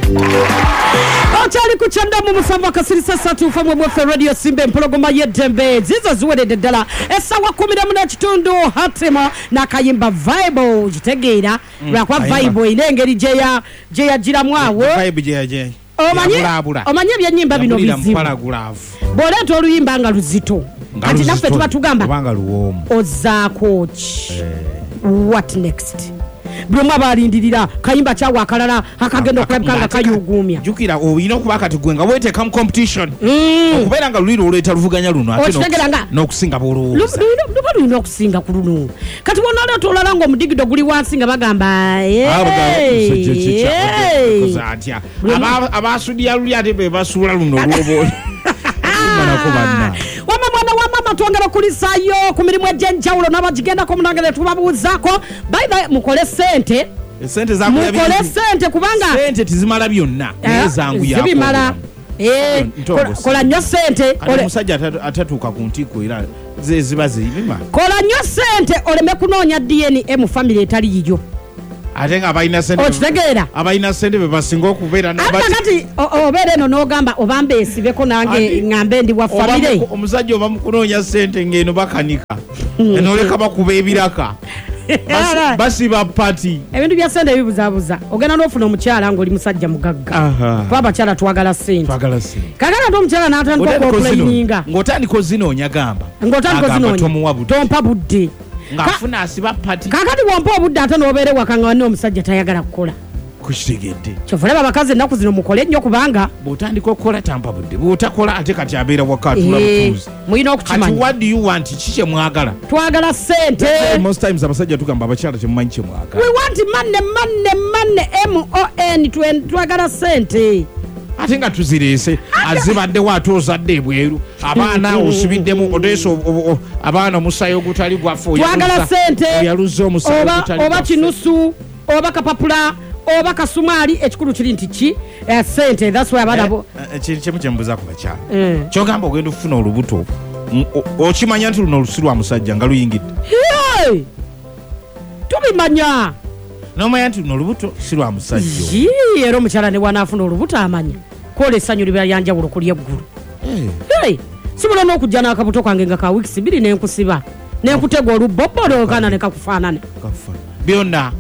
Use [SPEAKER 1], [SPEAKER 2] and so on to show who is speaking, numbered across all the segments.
[SPEAKER 1] Ochali kuchanda mu musamba kasirisa satu famwe mwefe radio Simbe mpologoma yedembe zizo zuwede ddala esawa 10 kitundu hatema na kayimba vibe kitegeera lwakwa vibe inengeri jeya gira mwawo
[SPEAKER 2] vibe jeya
[SPEAKER 1] omanye byenyimba bino bizibu boleto oluyimba nga luzito kati naffe tuba tugamba
[SPEAKER 2] kubanga luwomu
[SPEAKER 1] ozaako ki what next Broma balindirira kayimba kyawa akalala akagenda okulabika nga kayugumya
[SPEAKER 2] jukira oyina okuba kati gwenga weteeka mu competition okubeera nga luliro oleeta luvuganya luno ate n'okusinga bolowooza
[SPEAKER 1] lulina okusinga ku luno kati wona leeta olala nga omudigido guli wansi nga bagamba
[SPEAKER 2] atya abasudya luli ate be basuula luno olwobooli
[SPEAKER 1] wamama twongera kulisayo ku mirimu egy'enjawulo n'abagigenda ko munangere tubabuuzaako bayiba mukole sente kubanga
[SPEAKER 2] sente tizimala byonna nezangu yako
[SPEAKER 1] zibimala kola nnyo sente
[SPEAKER 2] omusajja atatuuka ku ntiiko era ziba zibimala
[SPEAKER 1] kola nnyo sente oleme kunoonya DNA mu family etali yiyo
[SPEAKER 2] ate nga abalina sente
[SPEAKER 1] okitegeera
[SPEAKER 2] abalina sente be basinga okubeera
[SPEAKER 1] kati obeera eno n'ogamba obamba esibeko nange ŋŋambe ndi wa famire
[SPEAKER 2] omusajja oba mukunoonya sente ng'eno bakanika enoleka bakuba ebiraka basiba pati
[SPEAKER 1] ebintu bya sente ebibuzaabuza ogenda n'ofuna omukyala ng'oli musajja mugagga kuba abakyala twagala sente kakala ate omukyala n'atandika okwokulaininga
[SPEAKER 2] ng'otandika ozinoonya gamba
[SPEAKER 1] tompa budde
[SPEAKER 2] ngafuna asiba pati
[SPEAKER 1] kakati wampa obudde ate n'obeere waka nga wanne omusajja tayagala kukola
[SPEAKER 2] kukitegedde
[SPEAKER 1] kyovulaba abakazi ennaku zino mukole ennyo kubanga
[SPEAKER 2] bw'otandika okukola tampa budde bw'otakola ate kati abeera waka atula butuuzi
[SPEAKER 1] mulina okukimanya
[SPEAKER 2] kati what do you want kiki mwagala
[SPEAKER 1] twagala sente
[SPEAKER 2] most times abasajja tugamba abakyala temumanyi kye mwagala
[SPEAKER 1] we want manne MON twagala sente
[SPEAKER 2] ate nga tuzireese azibaddewo ate ozadde ebweru abaana osibiddemu odeeso abaana omusayi ogutali gwaffe
[SPEAKER 1] twagala sente
[SPEAKER 2] yaluze omusayi ogutali
[SPEAKER 1] oba kinusu oba kapapula oba kasumaali ekikulu kiri nti ki sente that's why abaana
[SPEAKER 2] kimu kyembuza ku bakyala kyogamba ogenda okufuna olubuto okimanya nti luno olusi lwa musajja nga luyingidde
[SPEAKER 1] tubimanya
[SPEAKER 2] nomanya nti luno olubuto si lwa musajja
[SPEAKER 1] era omukyala ne wanaafuna olubuto amanya kola essanyu liba lyanjawulo kuli eggulu sibula n'okujja n'akabuto kange nga ka wiikisi 2 nenkusiba nenkutega olubobbolokana ne kakufaanane
[SPEAKER 2] byonna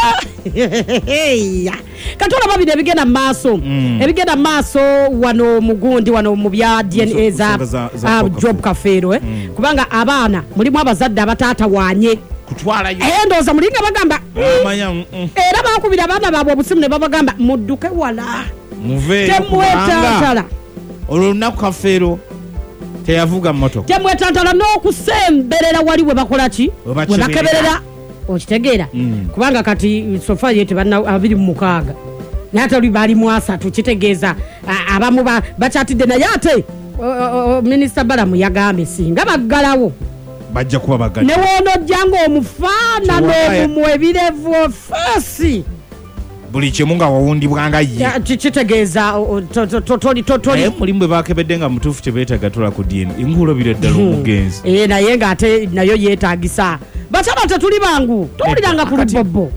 [SPEAKER 1] kati olaba bino ebigenda mu maaso wano mugundi wano mu bya DNA za job kafeero kubanga abaana mulimu abazadde abataatawaanye
[SPEAKER 2] kutwalayo
[SPEAKER 1] endooza mulinga bagamba era bakubira abaana baabwe obusimu ne babagamba mudduke wala temwetantala
[SPEAKER 2] olwo lunaku kafeero teyavuga mmotoka
[SPEAKER 1] temwetantala n'okusemberera wali we bakola ki we bakeberera okitegeera kubanga kati sofa yete bana 26 natali bali mu 3 kitegeeza abamu bakyatidde naye ate minisita Balamu yagambe singa baggalawo
[SPEAKER 2] bajja kuba bagala
[SPEAKER 1] ne woonojja ng'omufaanano omumwe ebirevu ofeesi
[SPEAKER 2] buli kimu nga wawundibwanga ye
[SPEAKER 1] kitegeeza
[SPEAKER 2] mulimu bwe bakebedde nga mutuufu tebeetaaga tola ku DNA ngulobira ddala omugenzi
[SPEAKER 1] naye ng'ate nayo yeetaagisa bakyala tetuli bangu towuliranga ku lubobbo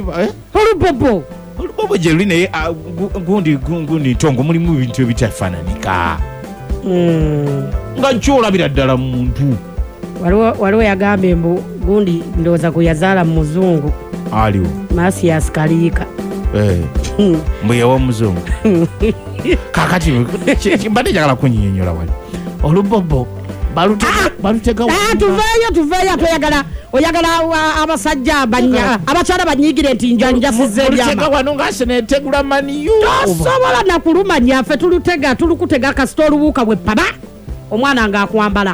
[SPEAKER 2] olubobo gye luli naye gundi ntongo mulimu ebintu ebitafaananika nga kyolabira ddala muntu
[SPEAKER 1] waliwo yagambe mbu gundi ndowooza gwe yazaala mu muzungu
[SPEAKER 2] aliwo
[SPEAKER 1] Masias Kaliika
[SPEAKER 2] mbwe yaw'omuzungu kakati mbadde njagala kunyinyonyola wali olubobo balutega
[SPEAKER 1] tuveeyo oyagala abasajja abakyala banyigire nti njanjasize
[SPEAKER 2] ebyama wano ngase netegula maniyu
[SPEAKER 1] tosobola nakulumanya ffe tulukutega kasita olubuuka bwe paba omwana ng'akwambala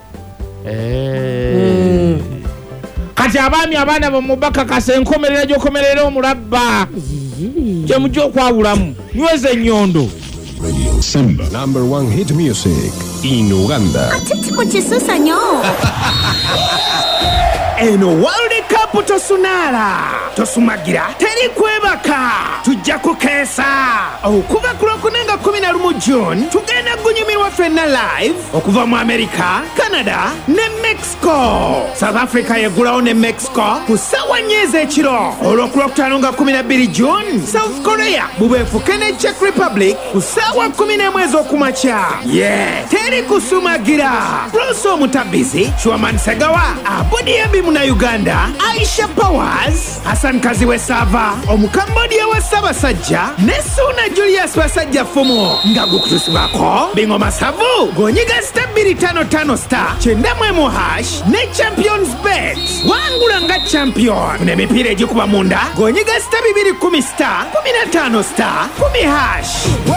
[SPEAKER 2] kati abaami abaana bamubaka kase enkomerera gy'okomerera omulabba gyemujja okwawulamu nyweza ennyondo
[SPEAKER 3] Radio Simba, #1 hit music in Uganda.
[SPEAKER 4] Atiti muchisusa nyo.
[SPEAKER 3] Eno World Cup
[SPEAKER 4] stopu tosunaala tosumagira teri kwebaka tujja kukeesa okuva ku lwokuna nga 11 June tugenda gunyumirwa ffenna live okuva mu America, Canada ne Mexico. South Africa yeggulawo ne Mexico ku ssaawa 4 ez'ekiro. Olw'oku lwokutaano nga 12 June South Korea bubeefuke ne Czech Republic ku ssaawa 11 ez'okumakya. Teri kusumagira. Bruce Omutabizi, Chwaman Segawa, Abodi Ebimu na Uganda, Aisha Powers, Hassan Kaziwe Sava, Omukambodia wa Ssaabasajja ne Suna Julius Basajja Fumu nga gukutusibako Bingo Masavu gonyiga star 255 star 91# ne Champions Bet wangula nga champion n'emipiira egikuba munda gonyiga star 210 star 15 star 10#.